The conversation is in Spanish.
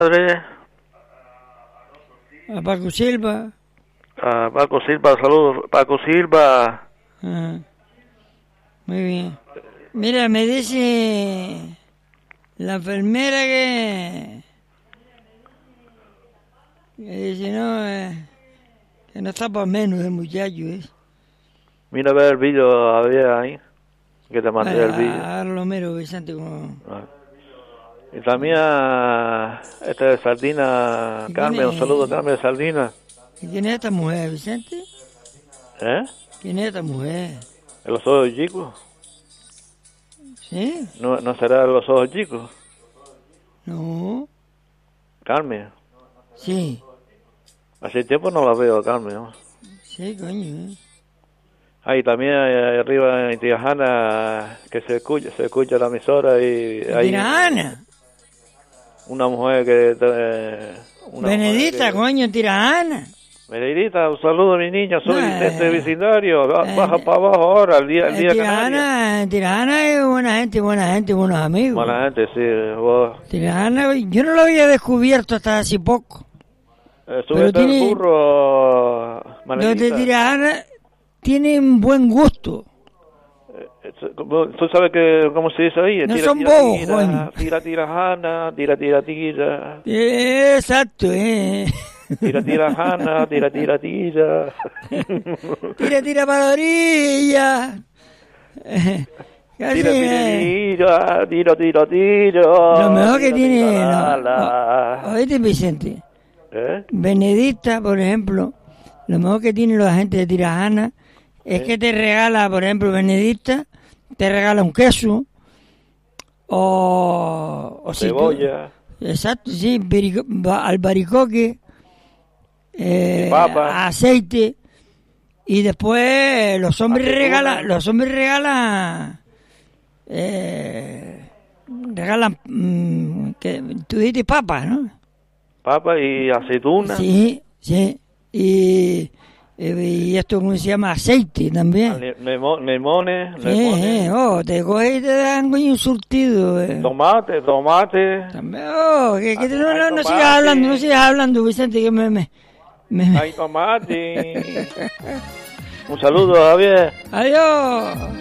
Padre. A Paco Silva. A Paco Silva, saludos. Paco Silva. Ah, muy bien. Mira, me dice la enfermera que dice, no, que no está para menos el muchacho, ¿eh? Mira a ver el vídeo, había ahí, que te mandé el vídeo. Ahora lo miro, Vicente, como... Y también a esta de Sardina, Carmen, un saludo, Carmen de Sardina. ¿Y quién es esta mujer, Vicente? ¿Eh? ¿Quién es esta mujer? ¿Los ojos chicos? ¿Sí? ¿No será los ojos chicos? No. Carmen. Sí. Hace tiempo no la veo, Carmen, ¿no? Sí, coño, Ahí también arriba en Tirajana, que se escucha la emisora y ahí Tirajana. Una mujer que... Benedita, coño, Tirajana. Benedita, un saludo a mi niña, soy Vicente vecindario, baja para abajo ahora, el día Tirajana es buena gente, buenos amigos. Buena gente, sí. Vos. Tirajana, yo no lo había descubierto hasta hace poco. Pero tiene... el burro, los de Tirajana tienen buen gusto. ¿Tú sabes cómo se dice ahí? No son bobos, coño. Tirajana, tira. Exacto, Tirajana, tira. Tira para la orilla. Tiro. Lo mejor que tiene... Oíste, Vicente. Benedicta, por ejemplo, lo mejor que tiene la gente de Tirajana es que te regala, por ejemplo, Benedicta, te regala un queso o cebolla. Exacto, sí, albaricoque, papa, aceite, y después los hombres regalan que tú dices papas, ¿no? Papa y aceituna. Sí, y esto, ¿cómo se llama? Aceite también. Limones. Te coges y te dan un surtido. Tomate. También, no sigas hablando, Vicente, que Hay tomate. Un saludo, Javier. Adiós.